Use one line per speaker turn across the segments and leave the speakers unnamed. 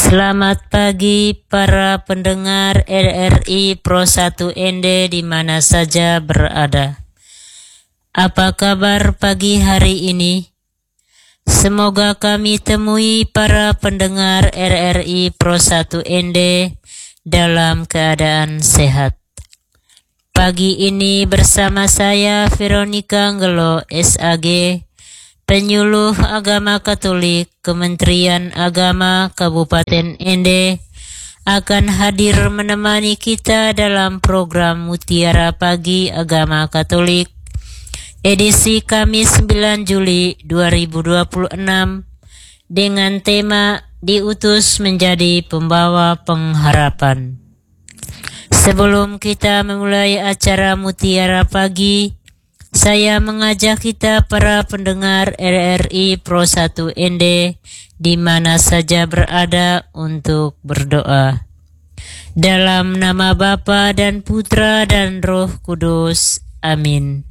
Selamat pagi para pendengar RRI Pro 1 ND di mana saja berada. Apa kabar pagi hari ini? Semoga kami temui para pendengar RRI Pro 1 ND dalam keadaan sehat. Pagi ini bersama saya Veronica Anggelo SAG, Penyuluh Agama Katolik Kementerian Agama Kabupaten Ende, akan hadir menemani kita dalam program Mutiara Pagi Agama Katolik edisi Kamis 9 Juli 2026 dengan tema Diutus Menjadi Pembawa Pengharapan. Sebelum kita memulai acara Mutiara Pagi, saya mengajak kita para pendengar RRI Pro 1 ND di mana saja berada untuk berdoa. Dalam nama Bapa dan Putra dan Roh Kudus. Amin.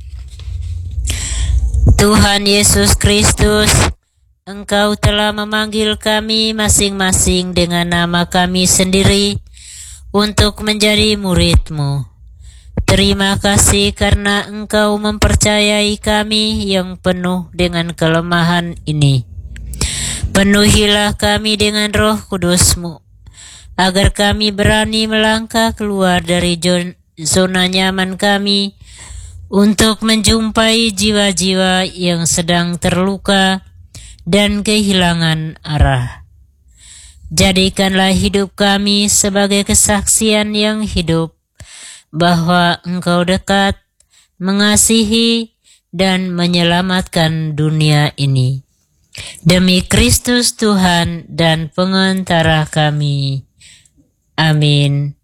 Tuhan Yesus Kristus, Engkau telah memanggil kami masing-masing dengan nama kami sendiri untuk menjadi murid-Mu. Terima kasih karena Engkau mempercayai kami yang penuh dengan kelemahan ini. Penuhilah kami dengan Roh Kudus-Mu, agar kami berani melangkah keluar dari zona nyaman kami untuk menjumpai jiwa-jiwa yang sedang terluka dan kehilangan arah. Jadikanlah hidup kami sebagai kesaksian yang hidup bahwa Engkau dekat, mengasihi, dan menyelamatkan dunia ini. Demi Kristus Tuhan dan Pengantara kami. Amin.